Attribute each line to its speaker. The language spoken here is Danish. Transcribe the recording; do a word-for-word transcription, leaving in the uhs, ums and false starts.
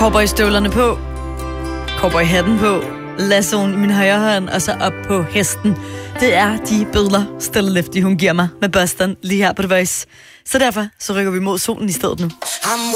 Speaker 1: cowboystøvlerne på, cowboyhatten på, lassoen i min højre hånd, og så op på hesten. Det er de billeder, Stella Lefty, hun giver mig med Boston lige her på The Voice. Så derfor så rykker vi mod solen i stedet nu.